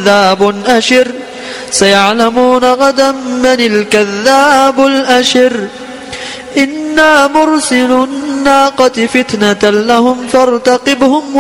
كذاب أشر سيعلمون غدا من الكذاب الأشر إنا مرسل الناقة فتنة لهم فارتقبهم